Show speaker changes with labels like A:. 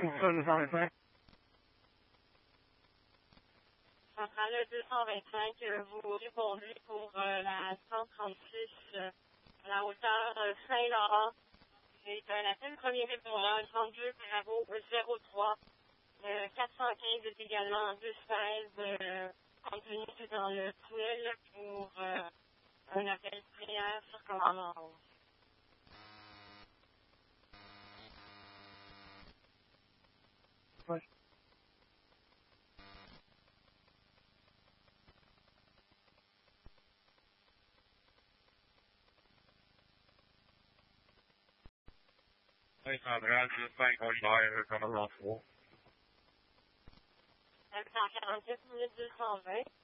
A: 225.
B: Centrale 225, vous répondez pour la 136 à la hauteur Saint-Laurent. C'est un appel premier répondant, 32 Bravo 03. 415 est également en 216, compte tenu que dans le tunnel pour un appel prière sur commande en 11.
A: Ouais.
C: Centrale 205, on libère commande en 3.
B: 147 220.